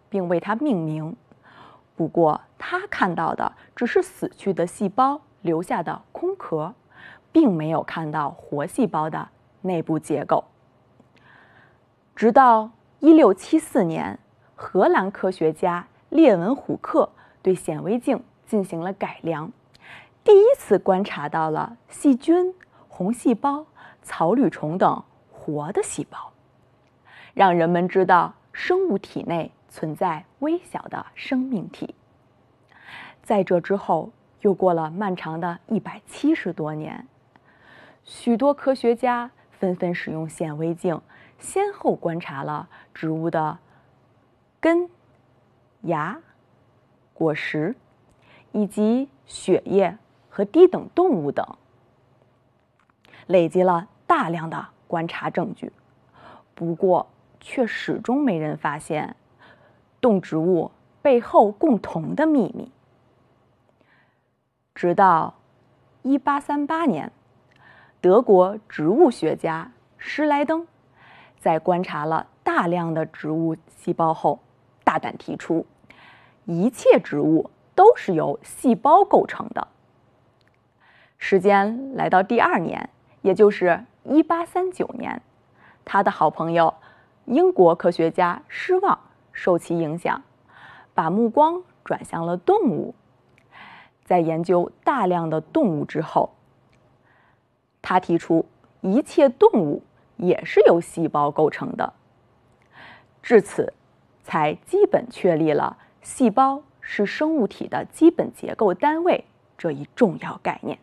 并为它命名。不过，他看到的只是死去的细胞留下的空壳，并没有看到活细胞的内部结构。直到1674年，荷兰科学家列文虎克对显微镜进行了改良，第一次观察到了细菌、红细胞、草履虫等活的细胞，让人们知道生物体内存在微小的生命体。在这之后，又过了漫长的170多年，许多科学家纷纷使用显微镜，先后观察了植物的根、芽、果实，以及血液和低等动物等，累积了大量的观察证据。不过，却始终没人发现动植物背后共同的秘密。直到1838年，德国植物学家施莱登在观察了大量的植物细胞后，大胆提出，一切植物都是由细胞构成的。时间来到第2年，也就是1839年，他的好朋友英国科学家施旺受其影响，把目光转向了动物。在研究大量的动物之后，他提出一切动物也是由细胞构成的。至此，才基本确立了细胞是生物体的基本结构单位这一重要概念。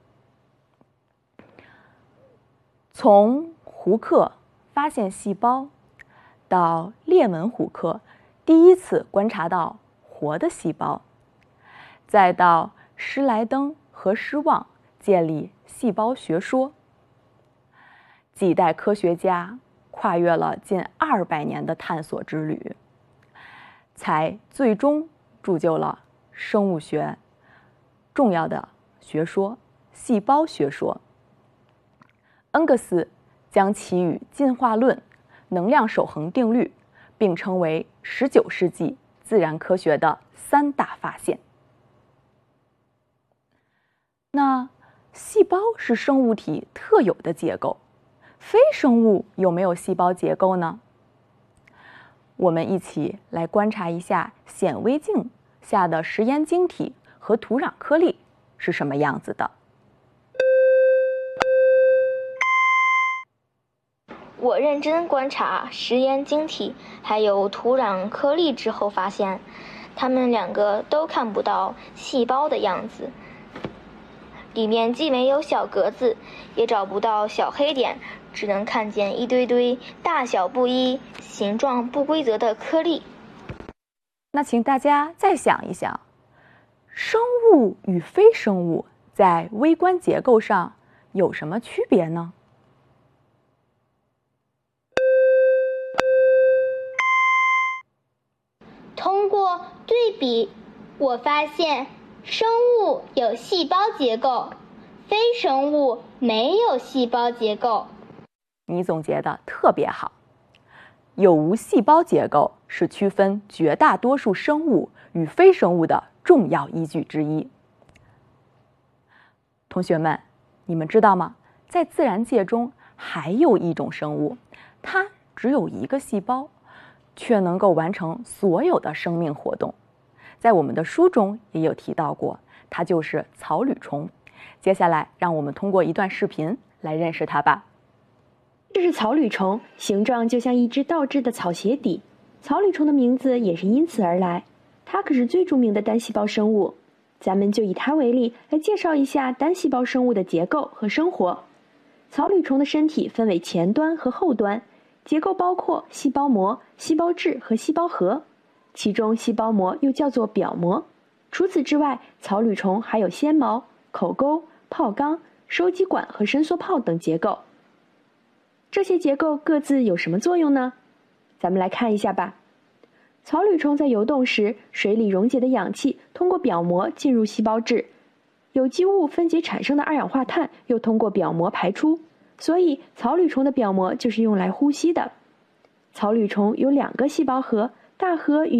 从胡克发现细胞，到列文虎克第一次观察到活的细胞，再到施莱登和施旺建立细胞学说，几代科学家跨越了近200年的探索之旅，才最终铸就了生物学重要的学说——细胞学说。恩格斯将其与进化论、能量守恒定律并称为19世纪自然科学的3大发现。那细胞是生物体特有的结构，非生物有没有细胞结构呢？我们一起来观察一下显微镜下的食盐晶体和土壤颗粒是什么样子的。 我认真观察食盐晶体还有土壤颗粒之后发现，它们2个都看不到细胞的样子，里面既没有小格子，也找不到小黑点，只能看见一堆堆大小不一、形状不规则的颗粒。 那请大家再想一想，生物与非生物在微观结构上有什么区别呢？ 通过对比，我发现生物有细胞结构，非生物没有细胞结构。 你总结的特别好。有无细胞结构是区分绝大多数生物与非生物的重要依据之一。同学们，你们知道吗？在自然界中还有一种生物，它只有1个细胞，却能够完成所有的生命活动。在我们的书中也有提到过，它就是草履虫。接下来，让我们通过一段视频来认识它吧。 这是草履虫，形状就像一只倒置的草鞋底。草履虫的名字也是因此而来。它可是最著名的单细胞生物。咱们就以它为例，来介绍一下单细胞生物的结构和生活。草履虫的身体分为前端和后端，结构包括细胞膜、细胞质和细胞核，其中细胞膜又叫做表膜。除此之外，草履虫还有纤毛、口沟、泡缸、收集管和伸缩泡等结构。这些结构各自有什么作用呢？咱们来看一下吧。草履虫在游动时，水里溶解的氧气通过表膜进入细胞质，有机物分解产生的二氧化碳又通过表膜排出，所以草履虫的表膜就是用来呼吸的。草履虫有2个细胞核，大核与